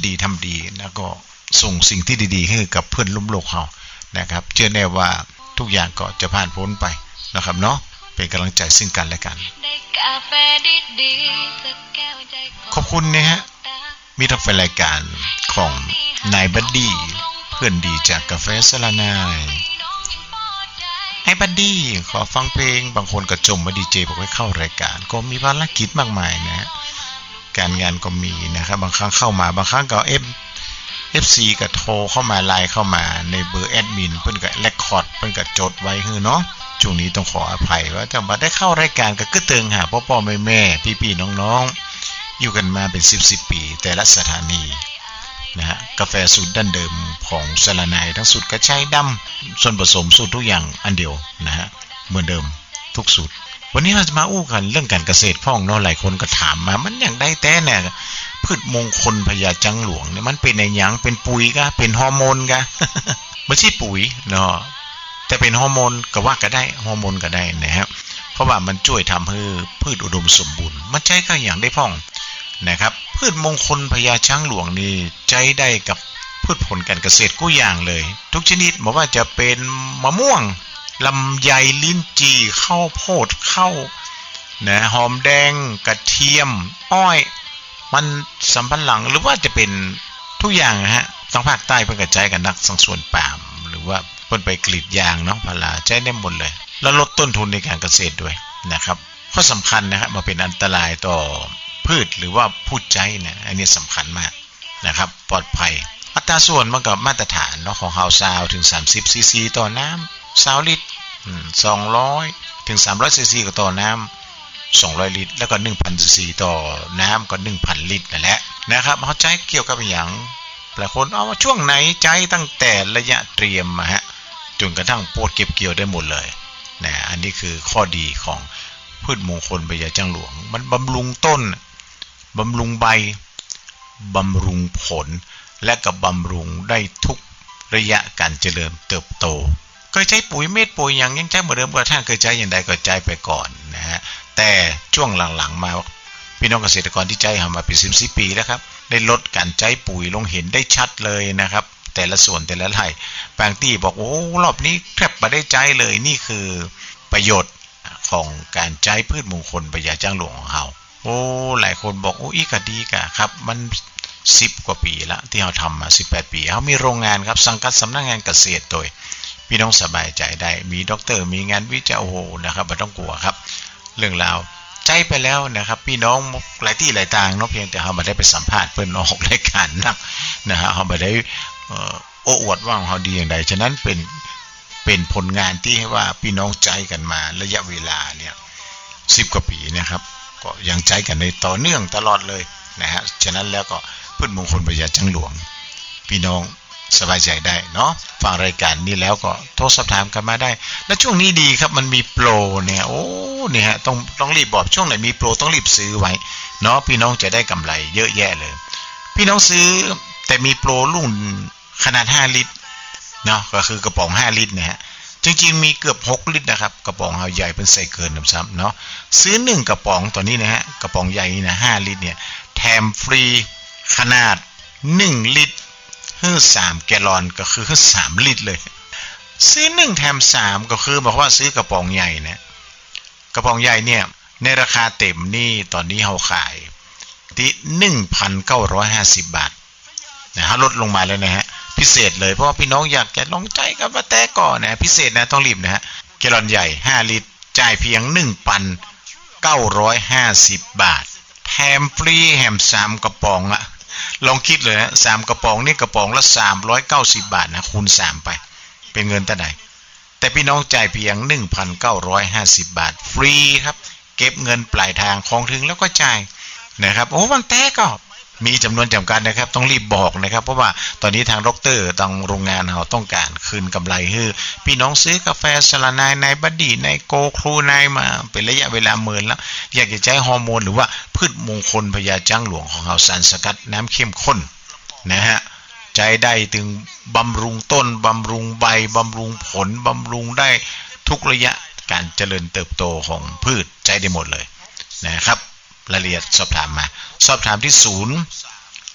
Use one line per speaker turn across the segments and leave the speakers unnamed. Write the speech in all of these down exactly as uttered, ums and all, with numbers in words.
ดีทำดีแล้วก็ส่งสิ่งที่ดีๆให้กับเพื่อนร่วมโลกเรานะครับเชื่อแน่ว่าทุกอย่างก็จะผ่านพ้นไปนะครับเนาะเป็นกำลังใจซึ่งกันและกันขอบคุณนะฮะมีทักแฟนรายการของนายบัดดี้เพื่อนดีจากกาแฟสลานายไอ้บัดดี้ขอฟังเพลงบางคนก็จมมาดีเจบอกให้เข้ารายการก็มีภารกิจมากมายนะการงานก็มีนะครับบางครั้งเข้ามาบางครั้งก็เอฟ เอฟ ซี ก็โทรเข้ามาไลน์เข้ามาในเบอร์แอดมินเพิ่นก็เรคคอร์ดเพิ่นก็จดไว้คือเนาะช่วงนี้ต้องขออภัยว่าถ้าบ่ได้เข้ารายการก็กึ่เติงหาพ่อๆแม่ๆพี่ๆน้องๆอยู่กันมาเป็นสิบสิบปีแต่ละสถานีนะฮะกาแฟสูตรดั้งเดิมของสลานายทั้งสูตรกระชายดำส่วนผสมสูตรทุกอย่างอันเดียวนะฮะเหมือนเดิมทุกสูตรวันนี้เราจะมาอู้กันเรื่องการเกษตรพ่องเนาะหลายคนก็ถามมามันอย่างได้แต่เนี่ยพืชมงคลพญาจังหลวงเนี่ยมันเป็นในหยังเป็นปุ๋ยกะเป็นฮอร์โมนกะ ไม่ใช่ปุ๋ยเนาะแต่เป็นฮอร์โมนก็ว่าก็ได้ฮอร์โมนก็ได้นะครับเพราะว่ามันช่วยทำให้พืชอุดมสมบูรณ์มันใช้ก็อย่างได้พ่องนะครับพืชมงคลพญาช้างหลวงนี่ใช้ได้กับพืชผลการเกษตรกู้อย่างเลยทุกชนิดไม่ว่าจะเป็นมะม่วงลำไยลิ้นจี่ข้าวโพดข้าวนะหอมแดงกระเทียมอ้อยมันสำปะหลังหรือว่าจะเป็นทุกอย่างนะฮะทางภาคใต้เพิ่นกระจายกันนักสังส่วนปาล์มหรือว่าเพิ่นไปกรีดยางเนาะพาราใช้ได้หมดเลยแล้วลดต้นทุนในการเกษตรด้วยนะครับข้อสำคัญนะครับมาเป็นอันตรายต่อพืชหรือว่าผู้ใช้เนี่ยอันนี้สำคัญมากนะครับปลอดภัยอัตราส่วนมันกับมาตรฐานเนาะของเฮาซาวถึงสามสิบซีซีต่อน้ำสองลิตรอืมสองร้อยถึงสามร้อยซีซีก็ต่อน้ำสองร้อยลิตรแล้วก็ หนึ่งพัน ซีซีต่อน้ำก็ หนึ่งพัน ลิตรนั่นแหละนะครับเฮาใช้เกี่ยวกับหยังหลายคนเอาว่าช่วงไหนใจตั้งแต่ระยะเตรียมมาฮะจนกระทั่งโปรดเก็บเกี่ยวได้หมดเลยนะอันนี้คือข้อดีของพืชมงคลพญาจังหลวงมันบำรุงต้นบำรุงใบบำรุงผลและก็บำรุงได้ทุกระยะการเจริญเติบโตเคยใช้ปุ๋ยเม็ดปุ๋ยอย่างยังใช้เหมือนเดิมกระทั่งเคยใช้อย่างใดก็ใช้ไปก่อนนะฮะแต่ช่วงหลังๆมาพี่น้องเกษตรกรที่ใช้มาเป็นสิบปีแล้วครับได้ลดการใช้ปุ๋ยลงเห็นได้ชัดเลยนะครับแต่ละส่วนแต่ละไร่บางที่บอกโอ้รอบนี้แทบไม่ได้ใช้เลยนี่คือประโยชน์ของการใช้พืชมงคลพญาจังหลวงของเราโอ้หลายคนบอกโอ้อีกะดีกะครับมันสิบกว่าปีละที่เราทำมาสิบแปดปีเขามีโรงงานครับสังกัดสำนักงานเกษตรโดยพี่น้องสบายใจได้มีด็อกเตอร์มีงานวิจัยโอ้โหนะครับไม่ต้องกลัวครับเรื่องราวใจไปแล้วนะครับพี่น้องหลายที่หลายทางเนาะเพียงแต่เขาไม่ได้ไปสัมภาษณ์เพิ่นออกรายการนักนะฮะเขาไม่ได้โอ้อวดว่าเขาดีอย่างใดฉะนั้นเป็นเป็นผลงานที่ให้ว่าพี่น้องใจกันมาระยะเวลาเนี่ยสิบกว่าปีนะครับก็ยังใจกันในต่อเนื่องตลอดเลยนะฮะฉะนั้นแล้วก็พืชมงคลพญาจังหลวงพี่น้องสบายใจได้เนาะฟังรายการนี้แล้วก็โทรสอบถามกันมาได้และช่วงนี้ดีครับมันมีโปรเนี่ยโอ้เนี่ยฮะต้องต้องรีบบอกช่วงไหนมีโปรต้องรีบซื้อไว้เนาะพี่น้องจะได้กำไรเยอะแยะเลยพี่น้องซื้อแต่มีโปรรุ่นขนาดห้าลิตรเนาะก็คือกระป๋องห้าลิตรเนี่ยฮะจริงๆมีเกือบหกลิตรนะครับกระป๋องเฮาใหญ่เป็นใส่เกินน้ำซ้ำเนาะซื้อหนึ่งกระป๋องตัวนี้นะฮะกระป๋องใหญ่นี่นะห้าลิตรเนี่ยแถมฟรีขนาดหนึ่งลิตรคือสามแกลลอนก็คือสามลิตรเลยซื้อหนึ่งแถมสามก็คือบอกว่าซื้อกระป๋องใหญ่นะกระป๋องใหญ่เนี่ยในราคาเต็มนี่ตอนนี้เฮาขายที่ หนึ่งพันเก้าร้อยห้าสิบ บาทนะฮะลดลงมาแล้วนะฮะพิเศษเลยเพราะว่าพี่น้องอยากจะลองใจกับว่าแต่ก่อนนะพิเศษนะต้องรีบนะฮะแกลลอนใหญ่ห้าลิตรจ่ายเพียง หนึ่งพันเก้าร้อยห้าสิบ บาทแถมฟรีแถมสามกระป๋องอะลองคิดเลยนะสามกระป๋องนี่กระป๋องละสามร้อยเก้าสิบบาทนะคูณสามไปเป็นเงินเท่าไหร่แต่พี่น้องจ่ายเพียง หนึ่งพันเก้าร้อยห้าสิบ บาทฟรีครับเก็บเงินปลายทางของถึงแล้วก็จ่ายนะครับโอ้บางแต่ก็มีจำนวนจำกัดนะครับต้องรีบบอกนะครับเพราะว่าตอนนี้ทางดรทางโรงงานเราต้องการคืนกำไรให้พี่น้องซื้อกาแฟสลานายในบัดดี้ในโกครูนายมาเป็นระยะเวลาเมินแล้วอยากจะใช้ฮอร์โมนหรือว่าพืชมงคลพญาจังหลวงของเราสารสกัดน้ำเข้มข้นนะฮะใจได้ถึงบำรุงต้นบำรุงใบบำรุงผลบำรุงได้ทุกระยะการเจริญเติบโตของพืชใจได้หมดเลยนะครับรายละเอียดสอบถามมาสอบถามที่ศูนย์ ห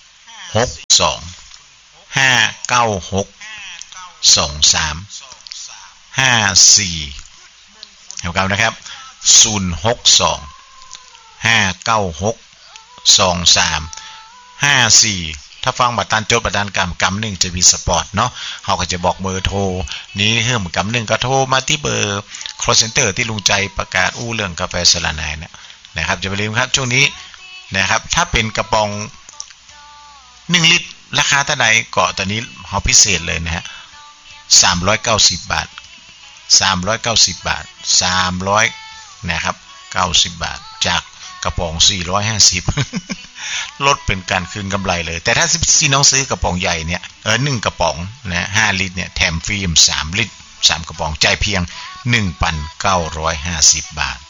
หกสองห้าเก้าหกสองสามห้าสี่เท่ากันนะครับศูนย์หกสองห้าเก้าหกสองสามห้าสี่ถ้าฟังบัตรตันโจทย์บัตรตันกรรมกรรมหนึ่งจะมีสปอร์ตเนาะเขาก็จะบอกเบอร์โทรนี้เพิ่มกรรมหนึ่งก็โทรมาที่เบอร์ call center ที่ลุงใจประกาศอู้เรื่องกาแฟสลาไนเนี่ยนะครับจะไปลืมครับช่วงนี้นะครับถ้าเป็นกระป๋องหนึ่งลิตรราคาเท่าไหร่ก็ตอนนี้เขาพิเศษเลยนะฮะสามร้อยเก้าสิบบาทสามร้อยเก้าสิบบาทสามร้อยนะครับเก้าสิบบาทจากกระป๋องสี่ร้อยห้าสิบลดเป็นการคืนกำไรเลยแต่ถ้าซีน้องซื้อกระป๋องใหญ่เนี่ยเออหนึ่งกระป๋องนะห้าลิตรเนี่ยแถมฟรีสามลิตรสามกระป๋องจ่ายเพียง หนึ่งพันเก้าร้อยห้าสิบบาท